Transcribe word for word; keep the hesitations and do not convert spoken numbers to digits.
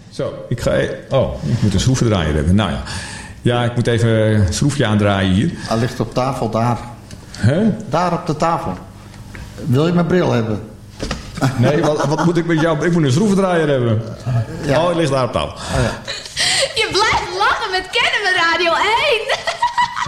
Zo, ik ga... Oh, ik moet een schroevendraaier hebben. Nou ja. Ja, ik moet even een schroefje aandraaien hier. Hij ligt op tafel daar. Huh? Daar op de tafel. Wil je mijn bril hebben? Nee, wat, wat moet ik met jou? Ik moet een schroevendraaier hebben. Ja. Oh, het ligt daar op tafel. Oh, ja. Je blijft lachen met Kennemer